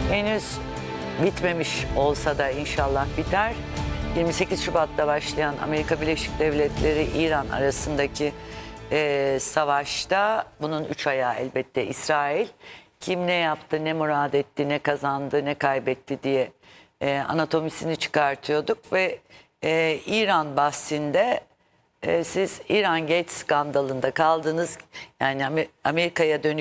Henüz bitmemiş olsa da inşallah biter. 28 Şubat'ta başlayan Amerika Birleşik Devletleri İran arasındaki savaşta bunun 3 ayağı elbette İsrail. Kim ne yaptı, ne murad etti, ne kazandı, ne kaybetti diye anatomisini çıkartıyorduk ve İran bahsinde siz İran Gate skandalında kaldınız. Yani Amerika'ya dönük